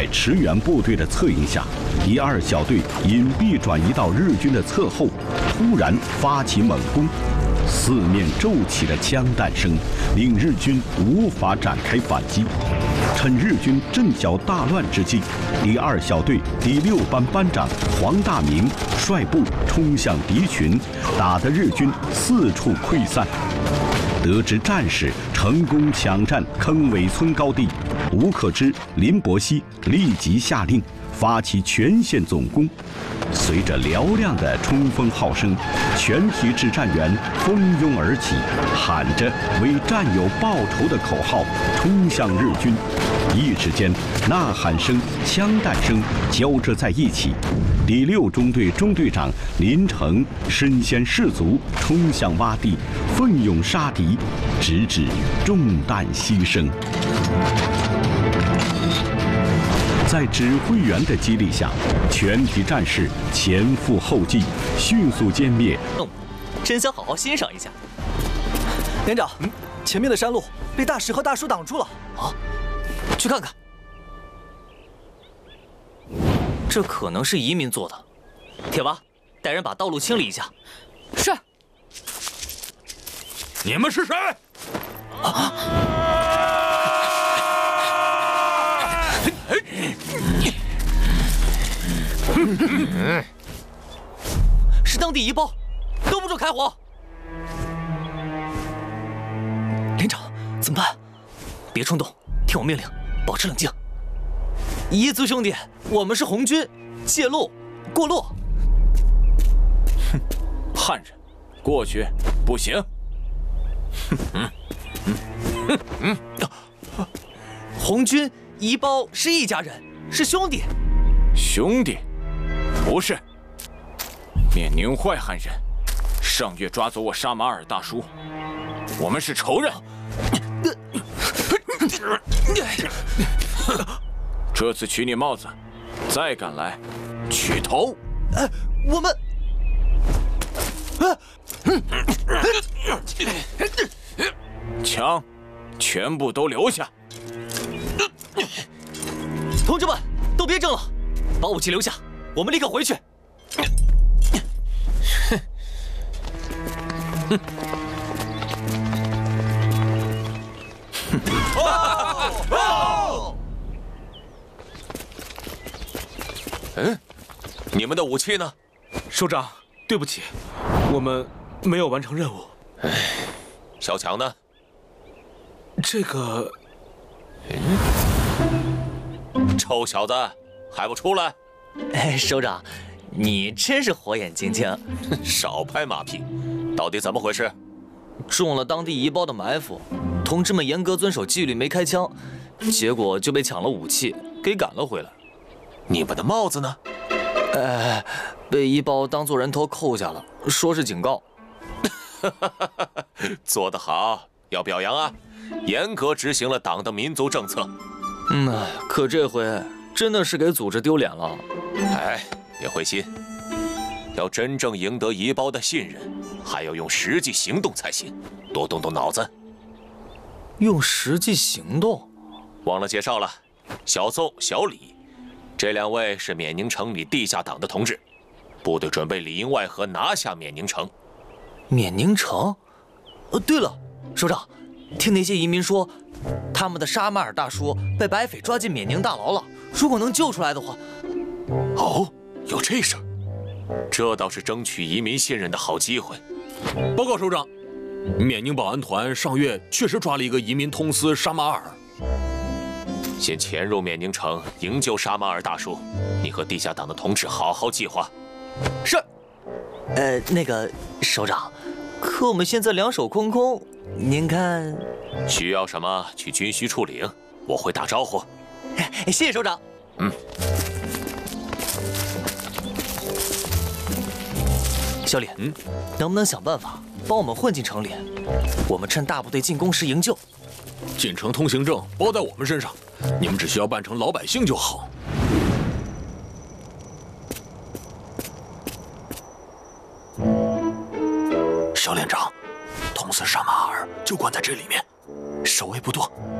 在驰援部队的策应下，第2小队隐蔽转移到日军的侧后，突然发起猛攻。四面骤起的枪弹声令日军无法展开反击。趁日军阵脚大乱之际，第2小队第6班班长黄大明率部冲向敌群，打得日军四处溃散。得知战士成功抢占坑尾村高地，吴克之、林伯熙立即下令发起全线总攻。随着嘹亮的冲锋号声，全体指战员蜂拥而起，喊着为战友报仇的口号，冲向日军。一时间，呐喊声、枪弹声交织在一起。第6中队中队长林成身先士卒，冲向洼地，奋勇杀敌，直至中弹牺牲。在指挥员的激励下，全体战士前赴后继，迅速歼灭。 真想好好欣赏一下。 连长，前面的山路被大石和大树挡住了。 啊，去看看。这可能是移民做的。铁娃，带人把道路清理一下。 是。 你们是谁？ 是当地移胞，都不准开火！ 连长，怎么办？ 别冲动，听我命令，保持冷静。彝族兄弟，我们是红军，借路过路。 哼，汉人，过去不行。 红军、彝胞是一家人，是兄弟。 兄弟，不是。缅宁坏汉人，上月抓走我沙马尔大叔，我们是仇人。这次取你帽子，再敢来，取头。 我们。 枪，全部都留下。 同志们，都别争了，把武器留下，我们立刻回去。 你们的武器呢？ 首长，对不起，我们没有完成任务。 小强呢？ 这个…… 臭小子，还不出来！ 首长，你真是火眼金睛。 少拍马屁，到底怎么回事？ 中了当地彝胞的埋伏，同志们严格遵守纪律，没开枪，结果就被抢了武器，给赶了回来。 你们的帽子呢？ 被彝胞当作人头扣下了，说是警告。 做得好，要表扬啊！严格执行了党的民族政策。 可这回真的是给组织丢脸了。 别灰心，要真正赢得彝胞的信任，还要用实际行动才行。多动动脑子。 用实际行动？ 忘了介绍了，小宋、小李，这2位是缅宁城里地下党的同志，部队准备里应外合拿下缅宁城。 缅宁城？对了，首长，听那些移民说，他们的沙马尔大叔被白匪抓进缅宁大牢了。如果能救出来的话…… 哦，有这事儿，这倒是争取移民信任的好机会。 报告首长，缅宁保安团上月确实抓了一个移民通司沙马尔。 先潜入缅宁城营救沙马尔大叔，你和地下党的同志好好计划。 是。那个首长，可我们现在两手空空，您看需要什么去军需处领，我会打招呼。 谢谢首长。小李，能不能想办法帮我们混进城里？我们趁大部队进攻时营救。 进城通行证包在我们身上，你们只需要扮成老百姓就好。 小连长，通司沙马尔就关在这里面，守卫不多。